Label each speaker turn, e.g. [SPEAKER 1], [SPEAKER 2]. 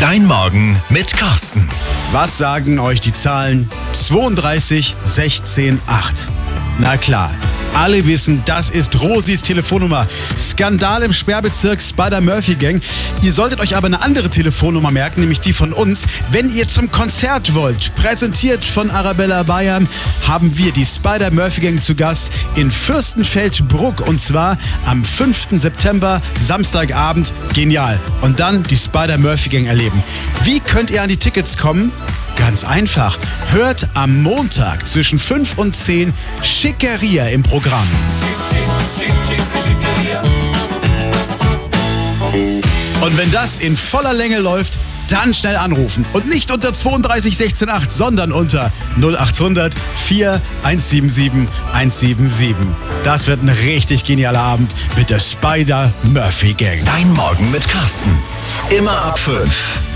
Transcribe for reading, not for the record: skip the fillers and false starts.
[SPEAKER 1] Dein Morgen mit Carsten.
[SPEAKER 2] Was sagen euch die Zahlen 32 16 8? Na klar, alle wissen, das ist Rosis Telefonnummer. Skandal im Sperrbezirk Spider-Murphy-Gang. Ihr solltet euch aber eine andere Telefonnummer merken, nämlich die von uns. Wenn ihr zum Konzert wollt, präsentiert von Arabella Bayern, haben wir die Spider-Murphy-Gang zu Gast in Fürstenfeldbruck. Und zwar am 5. September, Samstagabend. Genial. Und dann die Spider-Murphy-Gang erleben. Wie könnt ihr an die Tickets kommen? Ganz einfach. Hört am Montag zwischen 5 und 10 Schickeria im Programm. Und wenn das in voller Länge läuft, dann schnell anrufen. Und nicht unter 32 16 8, sondern unter 0800 4177 177. Das wird ein richtig genialer Abend mit der Spider-Murphy Gang.
[SPEAKER 1] Dein Morgen mit Carsten. Immer ab 5.